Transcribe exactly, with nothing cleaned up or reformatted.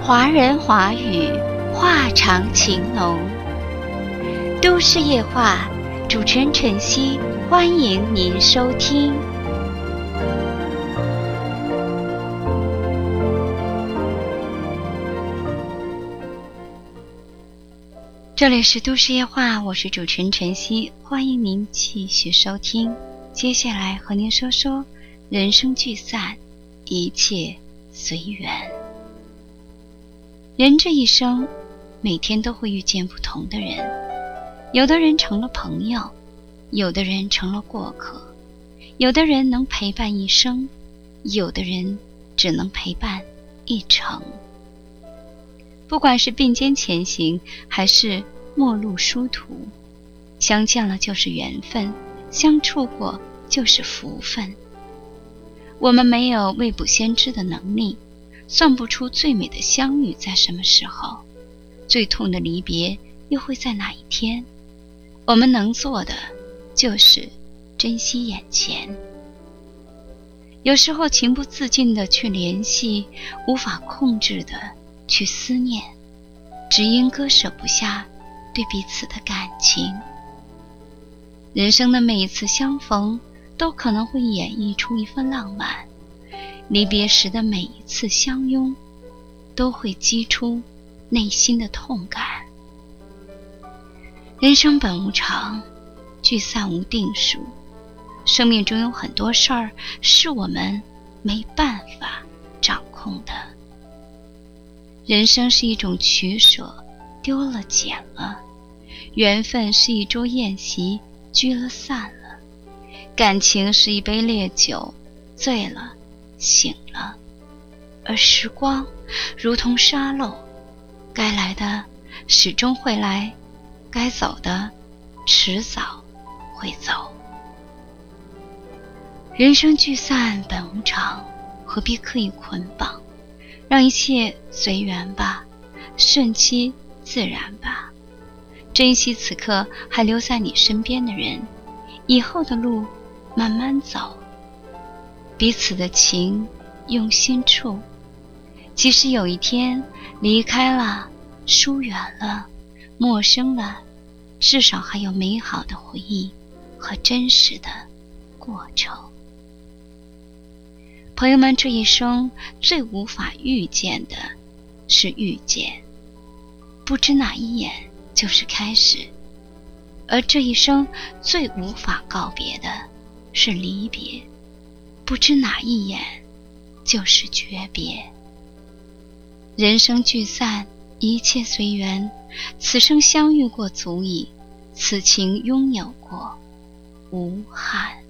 华人华语，话长情浓。都市夜话，主持人晨曦，欢迎您收听。这里是都市夜话，我是主持人晨曦，欢迎您继续收听。接下来和您说说人生聚散，一切随缘。人这一生，每天都会遇见不同的人，有的人成了朋友，有的人成了过客，有的人能陪伴一生，有的人只能陪伴一程。不管是并肩前行，还是陌路殊途，相见了就是缘分，相处过就是福分。我们没有未卜先知的能力，算不出最美的相遇在什么时候，最痛的离别又会在哪一天。我们能做的就是珍惜眼前。有时候情不自禁地去联系，无法控制地去思念，只因割舍不下对彼此的感情。人生的每一次相逢，都可能会演绎出一份浪漫，离别时的每一次相拥，都会激出内心的痛感。人生本无常，聚散无定数，生命中有很多事儿是我们没办法掌控的。人生是一种取舍，丢了捡了；缘分是一桌宴席，聚了散了；感情是一杯烈酒，醉了醒了。而时光如同沙漏，该来的始终会来，该走的迟早会走。人生聚散本无常，何必刻意捆绑，让一切随缘吧，顺其自然吧。珍惜此刻还留在你身边的人，以后的路慢慢走，彼此的情用心处。即使有一天离开了，疏远了，陌生了，至少还有美好的回忆和真实的过程。朋友们，这一生最无法遇见的是遇见，不知哪一眼就是开始；而这一生最无法告别的是离别，不知哪一眼就是诀别。人生聚散，一切随缘，此生相遇过足矣，此情拥有过无憾。